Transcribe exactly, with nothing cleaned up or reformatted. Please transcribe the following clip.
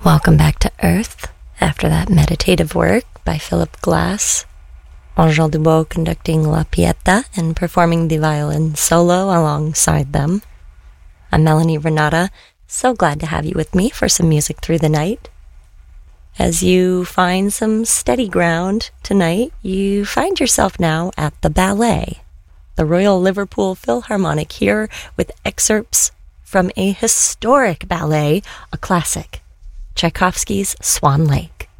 Welcome back to Earth after that meditative work by Philip Glass. Angel Dubois conducting La Pieta and performing the violin solo alongside them. I'm Melanie Renata, so glad to have you with me for some music through the night. As you find some steady ground tonight, you find yourself now at the ballet, the Royal Liverpool Philharmonic, here with excerpts from a historic ballet, a classic, Tchaikovsky's Swan Lake.